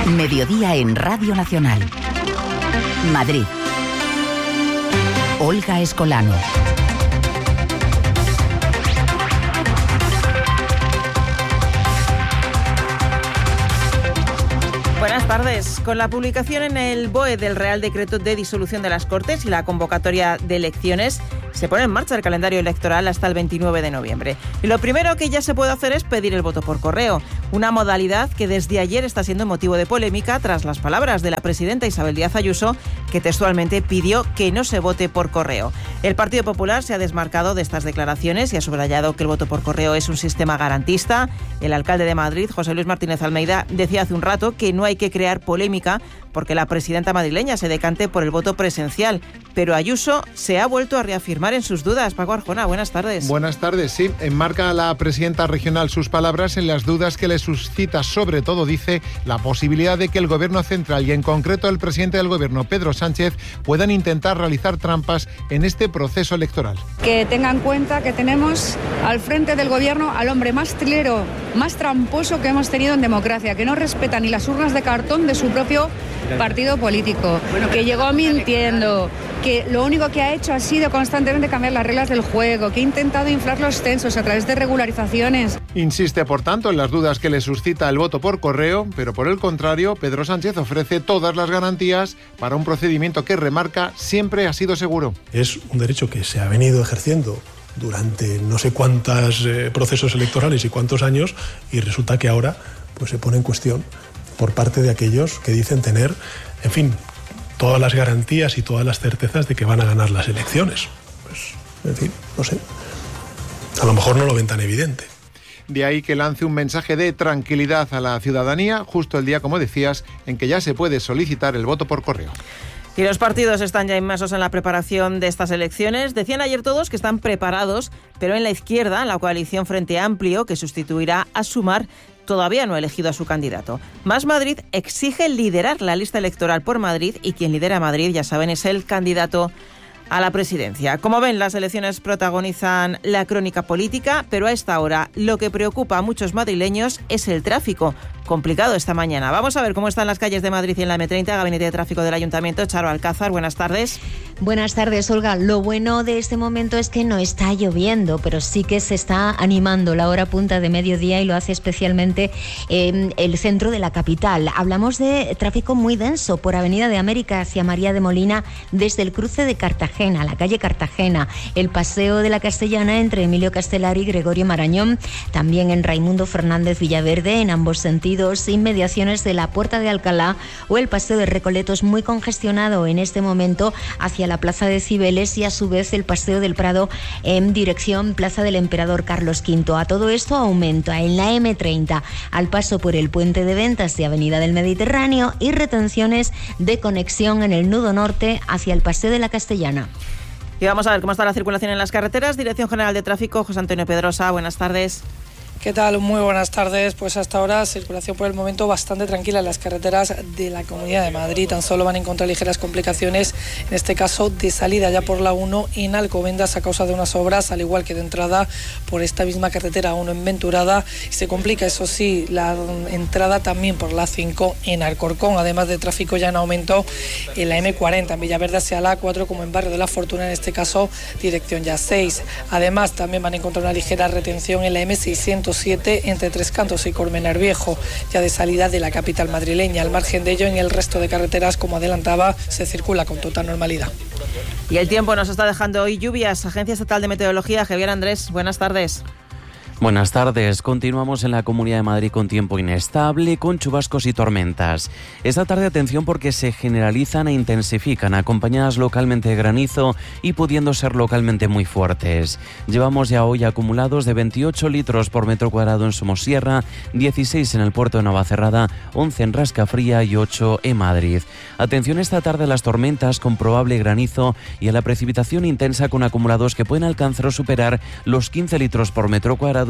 Mediodía en Radio Nacional. Madrid. Olga Escolano. Buenas tardes. Con la publicación en el BOE del Real Decreto de disolución de las Cortes y la convocatoria de elecciones, se pone en marcha el calendario electoral hasta el 29 de noviembre. Y lo primero que ya se puede hacer es pedir el voto por correo, una modalidad que desde ayer está siendo motivo de polémica tras las palabras de la presidenta Isabel Díaz Ayuso, que textualmente pidió que no se vote por correo. El Partido Popular se ha desmarcado de estas declaraciones y ha subrayado que el voto por correo es un sistema garantista. El alcalde de Madrid, José Luis Martínez Almeida, decía hace un rato que no hay que crear polémica porque la presidenta madrileña se decante por el voto presencial. Pero Ayuso se ha vuelto a reafirmar en sus dudas. Paco Arjona, buenas tardes. Buenas tardes, sí. Enmarca la presidenta regional sus palabras en las dudas que le suscita, sobre todo, dice, la posibilidad de que el Gobierno central y en concreto el presidente del Gobierno, Pedro Sánchez, puedan intentar realizar trampas en este proceso electoral. Que tengan en cuenta que tenemos al frente del Gobierno al hombre más trilero, más tramposo que hemos tenido en democracia, que no respeta ni las urnas de cartón de su propio partido político, que llegó mintiendo, que lo único que ha hecho ha sido constantemente cambiar las reglas del juego, que ha intentado inflar los censos a través de regularizaciones. Insiste, por tanto, en las dudas que le suscita el voto por correo, pero por el contrario, Pedro Sánchez ofrece todas las garantías para un procedimiento que, remarca, siempre ha sido seguro. Es un derecho que se ha venido ejerciendo durante no sé cuántos procesos electorales y cuántos años, y resulta que ahora pues se pone en cuestión por parte de aquellos que dicen tener, en fin, todas las garantías y todas las certezas de que van a ganar las elecciones. Pues, en fin, no sé. A lo mejor no lo ven tan evidente. De ahí que lance un mensaje de tranquilidad a la ciudadanía, justo el día, como decías, en que ya se puede solicitar el voto por correo. Y los partidos están ya inmersos en la preparación de estas elecciones. Decían ayer todos que están preparados, pero en la izquierda, la coalición Frente Amplio, que sustituirá a Sumar, todavía no ha elegido a su candidato. Más Madrid exige liderar la lista electoral por Madrid y quien lidera Madrid, ya saben, es el candidato a la presidencia. Como ven, las elecciones protagonizan la crónica política, pero a esta hora lo que preocupa a muchos madrileños es el tráfico. Complicado esta mañana. Vamos a ver cómo están las calles de Madrid y en la M30, Gabinete de Tráfico del Ayuntamiento. Charo Alcázar, buenas tardes. Buenas tardes, Olga. Lo bueno de este momento es que no está lloviendo, pero sí que se está animando la hora punta de mediodía y lo hace especialmente el centro de la capital. Hablamos de tráfico muy denso por Avenida de América hacia María de Molina, desde el cruce de Cartagena, la calle Cartagena, el Paseo de la Castellana entre Emilio Castelar y Gregorio Marañón, también en Raimundo Fernández Villaverde, en ambos sentidos, inmediaciones de la Puerta de Alcalá o el Paseo de Recoletos, muy congestionado en este momento hacia la Plaza de Cibeles, y a su vez el Paseo del Prado en dirección Plaza del Emperador Carlos V. A todo esto aumenta en la M30 al paso por el Puente de Ventas de Avenida del Mediterráneo y retenciones de conexión en el nudo norte hacia el Paseo de la Castellana. Y vamos a ver cómo está la circulación en las carreteras. Dirección General de Tráfico, José Antonio Pedrosa, buenas tardes. ¿Qué tal? Muy buenas tardes. Pues hasta ahora circulación por el momento bastante tranquila en las carreteras de la Comunidad de Madrid. Tan solo van a encontrar ligeras complicaciones, en este caso de salida ya por la 1 en Alcobendas a causa de unas obras, al igual que de entrada por esta misma carretera 1 en Venturada. Se complica, eso sí, la entrada también por la 5 en Alcorcón, además de tráfico ya en aumento en la M40 en Villaverde hacia la A4, como en Barrio de la Fortuna, en este caso dirección ya 6. Además también van a encontrar una ligera retención en la M607 entre Tres Cantos y Colmenar Viejo, ya de salida de la capital madrileña. Al margen de ello, en el resto de carreteras, como adelantaba, se circula con total normalidad. Y el tiempo nos está dejando hoy lluvias. Agencia Estatal de Meteorología, Javier Andrés, buenas tardes. Buenas tardes. Continuamos en la Comunidad de Madrid con tiempo inestable, con chubascos y tormentas. Esta tarde atención porque se generalizan e intensifican, acompañadas localmente de granizo y pudiendo ser localmente muy fuertes. Llevamos ya hoy acumulados de 28 litros por metro cuadrado en Somosierra, 16 en el puerto de Navacerrada, 11 en Rascafría y 8 en Madrid. Atención esta tarde a las tormentas con probable granizo y a la precipitación intensa con acumulados que pueden alcanzar o superar los 15 litros por metro cuadrado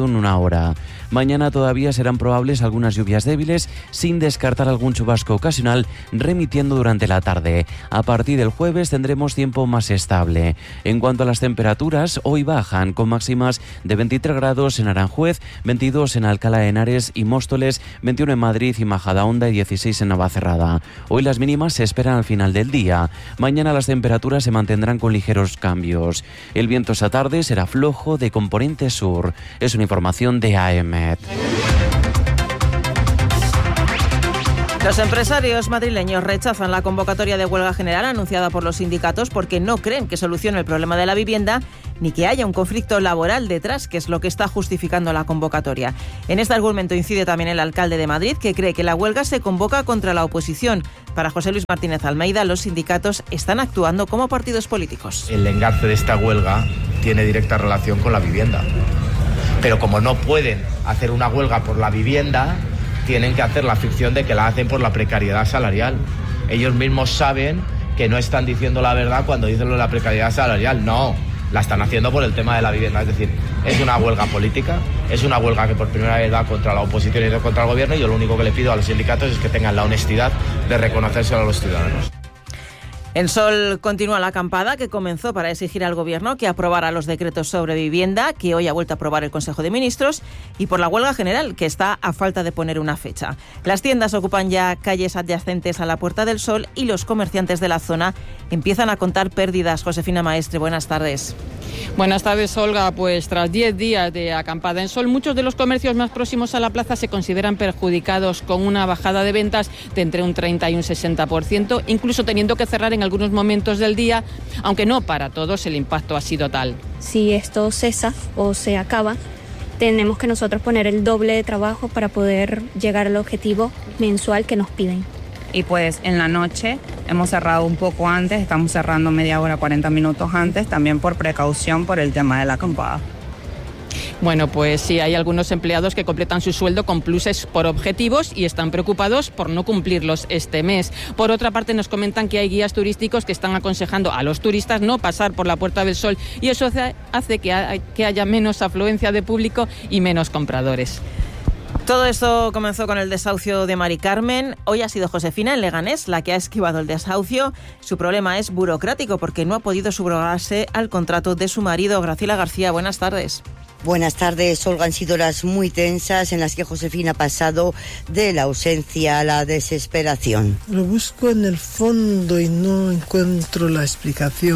pasado en una hora. Mañana todavía serán probables algunas lluvias débiles, sin descartar algún chubasco ocasional, remitiendo durante la tarde. A partir del jueves tendremos tiempo más estable. En cuanto a las temperaturas, hoy bajan, con máximas de 23 grados en Aranjuez, 22 en Alcalá de Henares y Móstoles, 21 en Madrid y Majadahonda y 16 en Navacerrada. Hoy las mínimas se esperan al final del día. Mañana las temperaturas se mantendrán con ligeros cambios. El viento esta tarde será flojo de componente sur. Es una información de AEMET. Los empresarios madrileños rechazan la convocatoria de huelga general anunciada por los sindicatos porque no creen que solucione el problema de la vivienda ni que haya un conflicto laboral detrás, que es lo que está justificando la convocatoria. En este argumento incide también el alcalde de Madrid, que cree que la huelga se convoca contra la oposición. Para José Luis Martínez Almeida, los sindicatos están actuando como partidos políticos. El engarce de esta huelga tiene directa relación con la vivienda. Pero como no pueden hacer una huelga por la vivienda, tienen que hacer la ficción de que la hacen por la precariedad salarial. Ellos mismos saben que no están diciendo la verdad cuando dicen lo de la precariedad salarial. No, la están haciendo por el tema de la vivienda. Es decir, es una huelga política, es una huelga que por primera vez va contra la oposición y no contra el gobierno, y yo lo único que le pido a los sindicatos es que tengan la honestidad de reconocérselo a los ciudadanos. En Sol continúa la acampada que comenzó para exigir al Gobierno que aprobara los decretos sobre vivienda, que hoy ha vuelto a aprobar el Consejo de Ministros, y por la huelga general, que está a falta de poner una fecha. Las tiendas ocupan ya calles adyacentes a la Puerta del Sol y los comerciantes de la zona empiezan a contar pérdidas. Josefina Maestre, buenas tardes. Buenas tardes, Olga. Pues tras 10 días de acampada en Sol, muchos de los comercios más próximos a la plaza se consideran perjudicados, con una bajada de ventas de entre un 30 y un 60%, incluso teniendo que cerrar en algunos momentos del día, aunque no para todos el impacto ha sido tal. Si esto cesa o se acaba, tenemos que nosotros poner el doble de trabajo para poder llegar al objetivo mensual que nos piden. Y pues en la noche hemos cerrado un poco antes, estamos cerrando media hora, 40 minutos antes, también por precaución por el tema de la acampada. Bueno, pues sí, hay algunos empleados que completan su sueldo con pluses por objetivos y están preocupados por no cumplirlos este mes. Por otra parte, nos comentan que hay guías turísticos que están aconsejando a los turistas no pasar por la Puerta del Sol, y eso hace que haya menos afluencia de público y menos compradores. Todo esto comenzó con el desahucio de Mari Carmen. Hoy ha sido Josefina, en Leganés, la que ha esquivado el desahucio. Su problema es burocrático porque no ha podido subrogarse al contrato de su marido. Graciela García, buenas tardes. Buenas tardes, Olga. Han sido horas muy tensas en las que Josefina ha pasado de la ausencia a la desesperación. Lo busco en el fondo y no encuentro la explicación.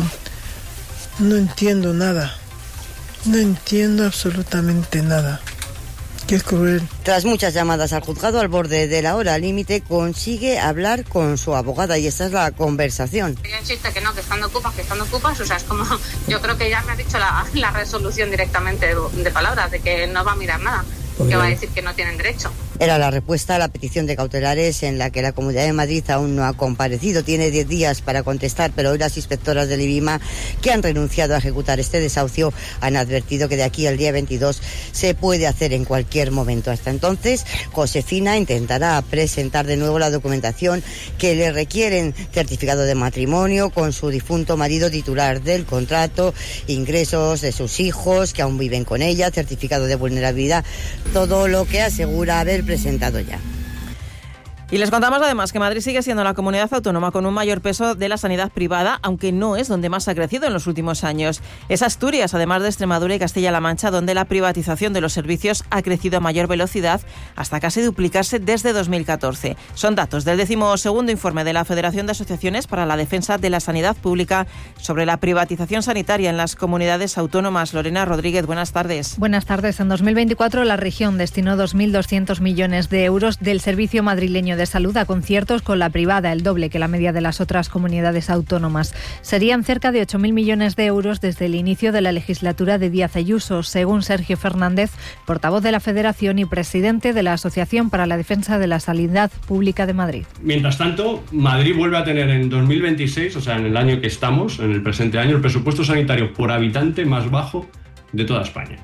No entiendo nada. No entiendo absolutamente nada. Qué cruel. Tras muchas llamadas al juzgado al borde de la hora límite, consigue hablar con su abogada y esta es la conversación. Ella insiste que no, que están ocupas, o sea, es como, yo creo que ya me ha dicho la resolución directamente de palabras, de que no va a mirar nada, que va a decir que no tienen derecho. Era la respuesta a la petición de cautelares en la que la Comunidad de Madrid aún no ha comparecido. Tiene 10 días para contestar, pero hoy las inspectoras del IBIMA, que han renunciado a ejecutar este desahucio, han advertido que de aquí al día 22 se puede hacer en cualquier momento. Hasta entonces, Josefina intentará presentar de nuevo la documentación que le requieren: certificado de matrimonio con su difunto marido titular del contrato, ingresos de sus hijos que aún viven con ella, certificado de vulnerabilidad, todo lo que asegura haber presentado ya. Y les contamos además que Madrid sigue siendo la comunidad autónoma con un mayor peso de la sanidad privada, aunque no es donde más ha crecido en los últimos años. Es Asturias, además de Extremadura y Castilla-La Mancha, donde la privatización de los servicios ha crecido a mayor velocidad, hasta casi duplicarse desde 2014. Son datos del 12º informe de la Federación de Asociaciones para la Defensa de la Sanidad Pública sobre la privatización sanitaria en las comunidades autónomas. Lorena Rodríguez, buenas tardes. Buenas tardes. En 2024 la región destinó 2.200 millones de euros del servicio madrileño de salud a conciertos con la privada, el doble que la media de las otras comunidades autónomas. Serían cerca de 8.000 millones de euros desde el inicio de la legislatura de Díaz Ayuso, según Sergio Fernández, portavoz de la Federación y presidente de la Asociación para la Defensa de la Sanidad Pública de Madrid. Mientras tanto, Madrid vuelve a tener en 2026, o sea, en el año que estamos, en el presente año, el presupuesto sanitario por habitante más bajo de toda España.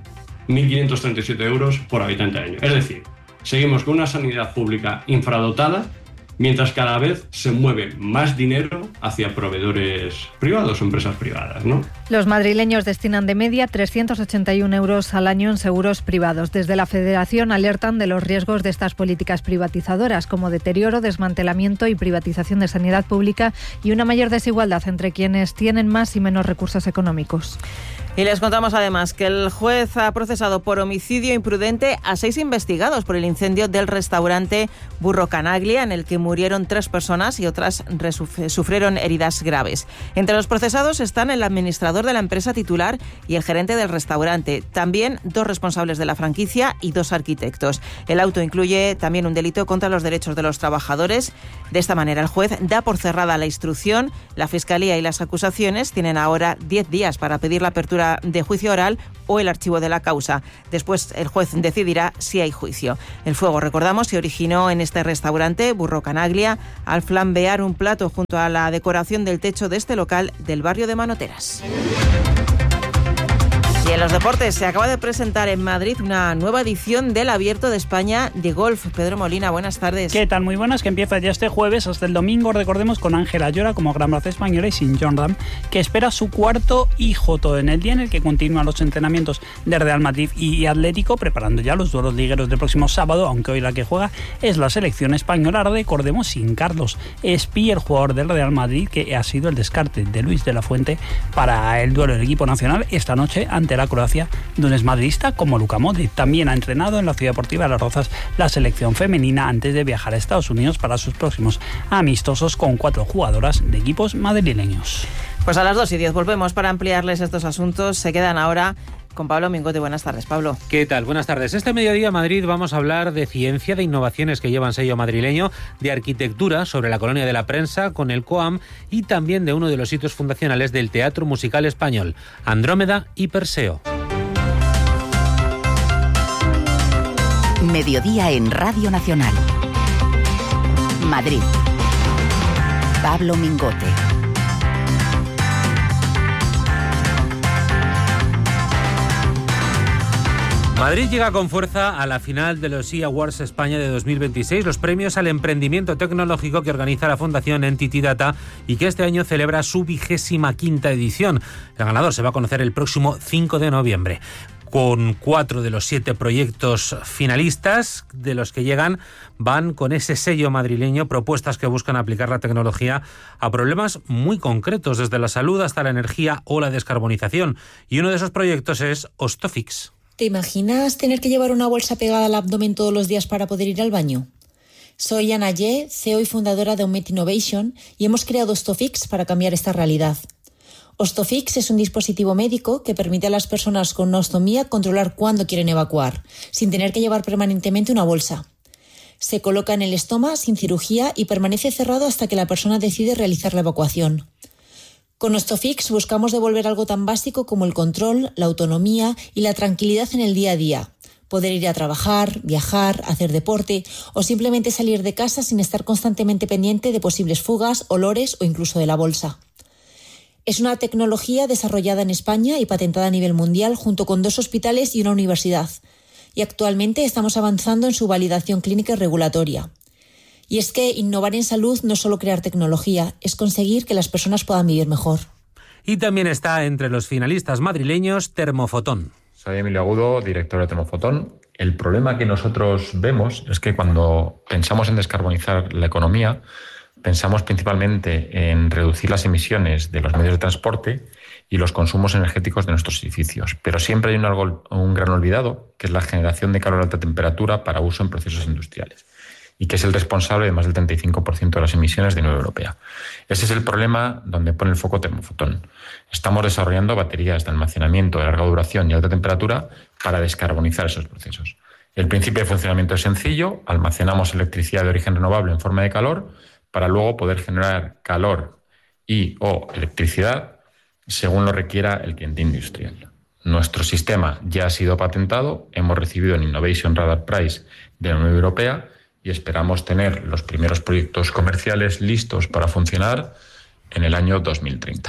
1.537 euros por habitante al año. Es decir, seguimos con una sanidad pública infradotada, mientras cada vez se mueve más dinero hacia proveedores privados o empresas privadas, ¿no? Los madrileños destinan de media 381 euros al año en seguros privados. Desde la Federación alertan de los riesgos de estas políticas privatizadoras, como deterioro, desmantelamiento y privatización de sanidad pública y una mayor desigualdad entre quienes tienen más y menos recursos económicos. Y les contamos además que el juez ha procesado por homicidio imprudente a 6 investigados por el incendio del restaurante Burro Canaglia, en el que murieron 3 personas y otras sufrieron heridas graves. Entre los procesados están el administrador de la empresa titular y el gerente del restaurante, también 2 responsables de la franquicia y 2 arquitectos. El auto incluye también un delito contra los derechos de los trabajadores. De esta manera, el juez da por cerrada la instrucción. La Fiscalía y las acusaciones tienen ahora 10 días para pedir la apertura de juicio oral o el archivo de la causa. Después el juez decidirá si hay juicio. El fuego, recordamos, se originó en este restaurante, Burro Canaglia, al flambear un plato junto a la decoración del techo de este local del barrio de Manoteras. Y en los deportes se acaba de presentar en Madrid una nueva edición del Abierto de España de golf. Pedro Molina, buenas tardes. ¿Qué tal? Muy buenas, que empieza ya este jueves hasta el domingo, recordemos, con Ángela Llora como gran braza española y sin Jon Rahm, que espera su 4º hijo, todo en el día en el que continúan los entrenamientos de Real Madrid y Atlético, preparando ya los duelos ligueros del próximo sábado, aunque hoy la que juega es la selección española, recordemos, sin Carlos Espí, el jugador del Real Madrid, que ha sido el descarte de Luis de la Fuente para el duelo del equipo nacional esta noche ante la Croacia, donde es madridista como Luka Modric. También ha entrenado en la Ciudad Deportiva de Las Rozas la selección femenina antes de viajar a Estados Unidos para sus próximos amistosos con 4 jugadoras de equipos madrileños. Pues a las 2:10 volvemos para ampliarles estos asuntos. Se quedan ahora con Pablo Mingote. Buenas tardes, Pablo. ¿Qué tal? Buenas tardes. Este mediodía en Madrid vamos a hablar de ciencia, de innovaciones que llevan sello madrileño, de arquitectura sobre la Colonia de la Prensa con el COAM y también de uno de los hitos fundacionales del teatro musical español, Andrómeda y Perseo. Mediodía en Radio Nacional. Madrid. Pablo Mingote. Madrid llega con fuerza a la final de los eAwards España de 2026, los premios al emprendimiento tecnológico que organiza la Fundación Entity Data y que este año celebra su 25ª edición. El ganador se va a conocer el próximo 5 de noviembre. Con 4 de los 7 proyectos finalistas de los que llegan van con ese sello madrileño, propuestas que buscan aplicar la tecnología a problemas muy concretos, desde la salud hasta la energía o la descarbonización. Y uno de esos proyectos es Ostofix. ¿Te imaginas tener que llevar una bolsa pegada al abdomen todos los días para poder ir al baño? Soy Ana Ye, CEO y fundadora de Omet Innovation, y hemos creado Ostofix para cambiar esta realidad. Ostofix es un dispositivo médico que permite a las personas con una ostomía controlar cuándo quieren evacuar, sin tener que llevar permanentemente una bolsa. Se coloca en el estómago sin cirugía y permanece cerrado hasta que la persona decide realizar la evacuación. Con Ostofix buscamos devolver algo tan básico como el control, la autonomía y la tranquilidad en el día a día. Poder ir a trabajar, viajar, hacer deporte o simplemente salir de casa sin estar constantemente pendiente de posibles fugas, olores o incluso de la bolsa. Es una tecnología desarrollada en España y patentada a nivel mundial junto con 2 hospitales y una universidad. Y actualmente estamos avanzando en su validación clínica y regulatoria. Y es que innovar en salud no es solo crear tecnología, es conseguir que las personas puedan vivir mejor. Y también está entre los finalistas madrileños Termofotón. Soy Emilio Agudo, director de Termofotón. El problema que nosotros vemos es que cuando pensamos en descarbonizar la economía, pensamos principalmente en reducir las emisiones de los medios de transporte y los consumos energéticos de nuestros edificios. Pero siempre hay un gran olvidado, que es la generación de calor a alta temperatura para uso en procesos industriales, y que es el responsable de más del 35% de las emisiones de la Unión Europea. Ese es el problema donde pone el foco Termofotón. Estamos desarrollando baterías de almacenamiento de larga duración y alta temperatura para descarbonizar esos procesos. El principio de funcionamiento es sencillo: almacenamos electricidad de origen renovable en forma de calor para luego poder generar calor y o electricidad según lo requiera el cliente industrial. Nuestro sistema ya ha sido patentado, hemos recibido el Innovation Radar Prize de la Unión Europea y esperamos tener los primeros proyectos comerciales listos para funcionar en el año 2030.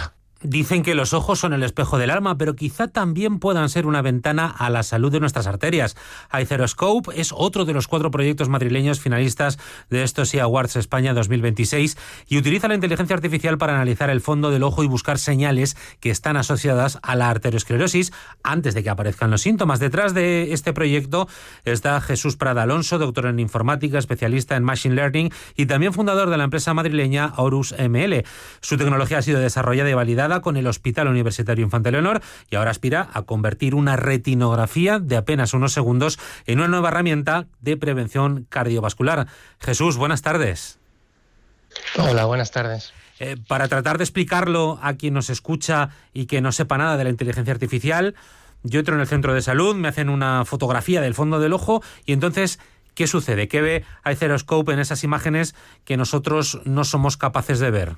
Dicen que los ojos son el espejo del alma, pero quizá también puedan ser una ventana a la salud de nuestras arterias. iTheroscope es otro de los 4 proyectos madrileños finalistas de estos eAwards España 2026 y utiliza la inteligencia artificial para analizar el fondo del ojo y buscar señales que están asociadas a la arteriosclerosis antes de que aparezcan los síntomas. Detrás de este proyecto está Jesús Prada Alonso, doctor en informática, especialista en Machine Learning y también fundador de la empresa madrileña Aurus ML. Su tecnología ha sido desarrollada y validada con el Hospital Universitario Infante Leonor y ahora aspira a convertir una retinografía de apenas unos segundos en una nueva herramienta de prevención cardiovascular. Jesús, buenas tardes. Hola, buenas tardes. Para tratar de explicarlo a quien nos escucha y que no sepa nada de la inteligencia artificial, yo entro en el centro de salud, me hacen una fotografía del fondo del ojo y entonces, ¿qué sucede? ¿Qué ve iTheroscope en esas imágenes que nosotros no somos capaces de ver?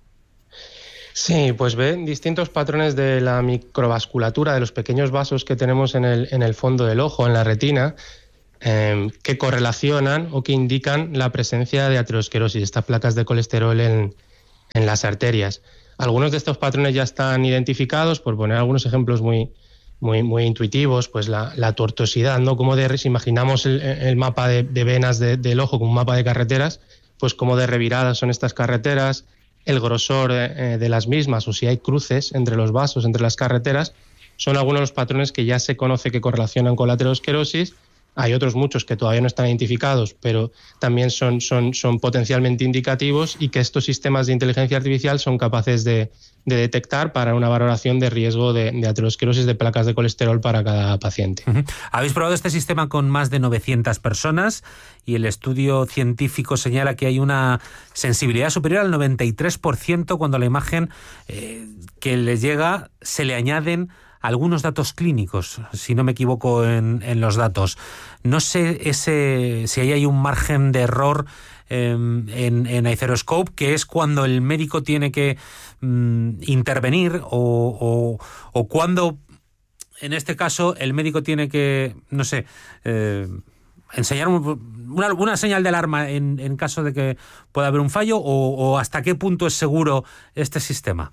Sí, pues ve distintos patrones de la microvasculatura, de los pequeños vasos que tenemos en el fondo del ojo, en la retina, que correlacionan o que indican la presencia de aterosclerosis, estas placas de colesterol en las arterias. Algunos de estos patrones ya están identificados, por poner algunos ejemplos muy intuitivos, pues la tortuosidad, ¿no? Como si imaginamos el mapa de venas del ojo como un mapa de carreteras, pues como de reviradas son estas carreteras, el grosor de las mismas o si hay cruces entre los vasos, entre las carreteras, son algunos de los patrones que ya se conoce que correlacionan con la aterosclerosis. Hay otros muchos que todavía no están identificados, pero también son potencialmente indicativos y que estos sistemas de inteligencia artificial son capaces de detectar para una valoración de riesgo de aterosclerosis de placas de colesterol para cada paciente. Uh-huh. Habéis probado este sistema con más de 900 personas y el estudio científico señala que hay una sensibilidad superior al 93% cuando a la imagen que les llega se le añaden algunos datos clínicos, si no me equivoco en los datos. No sé si ahí hay un margen de error en iTheroscope, que es cuando el médico tiene que intervenir o cuando, en este caso, el médico tiene que, no sé, enseñar una señal de alarma en caso de que pueda haber un fallo o hasta qué punto es seguro este sistema.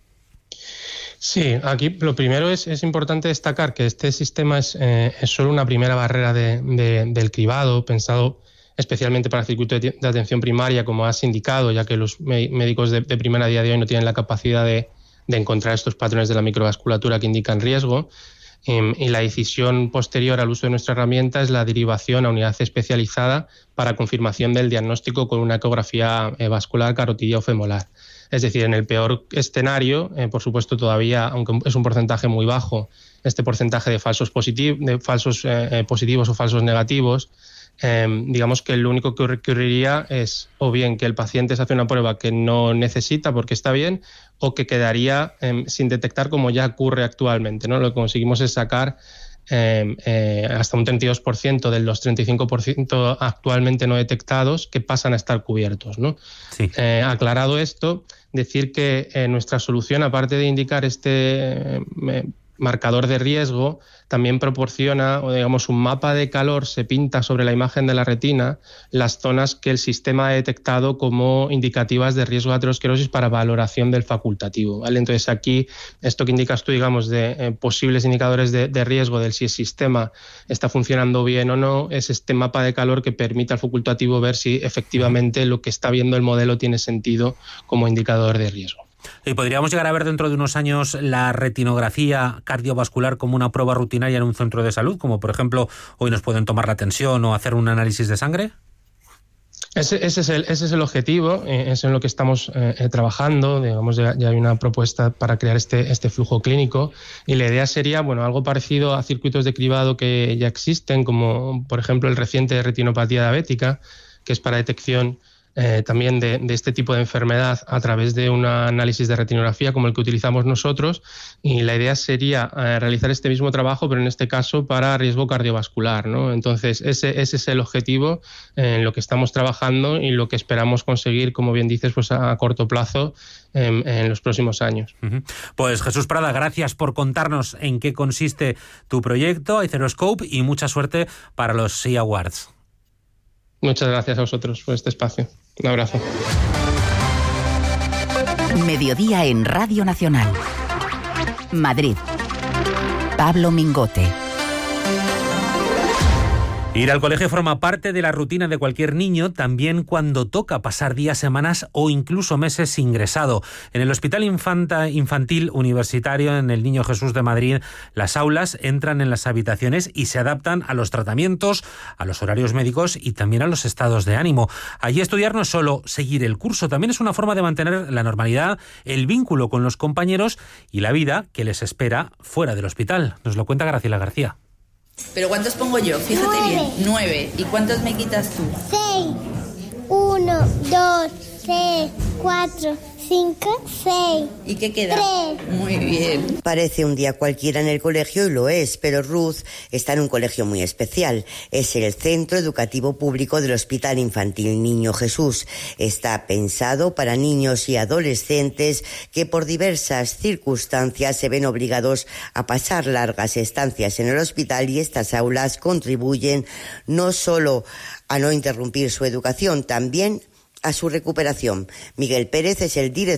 Sí, aquí lo primero es importante destacar que este sistema es solo una primera barrera del cribado, pensado especialmente para el circuito de atención primaria, como has indicado, ya que los médicos de primera día de hoy no tienen la capacidad de encontrar estos patrones de la microvasculatura que indican riesgo. Y la decisión posterior al uso de nuestra herramienta es la derivación a unidad especializada para confirmación del diagnóstico con una ecografía vascular carotidia o femoral. Es decir, en el peor escenario, por supuesto todavía, aunque es un porcentaje muy bajo, este porcentaje de falsos positivos o falsos negativos, digamos que lo único que ocurriría es o bien que el paciente se hace una prueba que no necesita porque está bien o que quedaría sin detectar como ya ocurre actualmente, ¿no? Lo que conseguimos es sacar hasta un 32% de los 35% actualmente no detectados que pasan a estar cubiertos, ¿no? Sí. Aclarado esto, decir que nuestra solución, aparte de indicar este marcador de riesgo, también proporciona, digamos, un mapa de calor, se pinta sobre la imagen de la retina las zonas que el sistema ha detectado como indicativas de riesgo de aterosclerosis para valoración del facultativo, ¿vale? Entonces aquí, esto que indicas tú, digamos, de posibles indicadores de riesgo del si el sistema está funcionando bien o no, es este mapa de calor que permite al facultativo ver si efectivamente lo que está viendo el modelo tiene sentido como indicador de riesgo. ¿Y podríamos llegar a ver dentro de unos años la retinografía cardiovascular como una prueba rutinaria en un centro de salud? Como por ejemplo, hoy nos pueden tomar la tensión o hacer un análisis de sangre. Ese es el objetivo, es en lo que estamos trabajando. Digamos, ya hay una propuesta para crear este flujo clínico y la idea sería, bueno, algo parecido a circuitos de cribado que ya existen, como por ejemplo el reciente retinopatía diabética, que es para detección también de este tipo de enfermedad a través de un análisis de retinografía como el que utilizamos nosotros, y la idea sería realizar este mismo trabajo, pero en este caso para riesgo cardiovascular, ¿no? Entonces ese es el objetivo en lo que estamos trabajando y lo que esperamos conseguir, como bien dices, pues a corto plazo en los próximos años. Uh-huh. Pues Jesús Prada, gracias por contarnos en qué consiste tu proyecto iTheroscope y mucha suerte para los eAwards. Muchas gracias a vosotros por este espacio. Un abrazo. Mediodía en Radio Nacional. Madrid. Pablo Mingote. Ir al colegio forma parte de la rutina de cualquier niño, también cuando toca pasar días, semanas o incluso meses ingresado. En el Hospital Infantil Universitario, en el Niño Jesús de Madrid, las aulas entran en las habitaciones y se adaptan a los tratamientos, a los horarios médicos y también a los estados de ánimo. Allí estudiar no es solo seguir el curso, también es una forma de mantener la normalidad, el vínculo con los compañeros y la vida que les espera fuera del hospital. Nos lo cuenta Graciela García. ¿Pero cuántos pongo yo? Fíjate 9. Bien. 9. ¿Y cuántos me quitas tú? 6. 1, 2, 3, 4, 5, 6. ¿Y qué queda? 3. Muy bien. Parece un día cualquiera en el colegio y lo es, pero Ruth está en un colegio muy especial. Es el Centro Educativo Público del Hospital Infantil Niño Jesús. Está pensado para niños y adolescentes que por diversas circunstancias se ven obligados a pasar largas estancias en el hospital, y estas aulas contribuyen no solo a no interrumpir su educación, también a su recuperación. Miguel Pérez es el director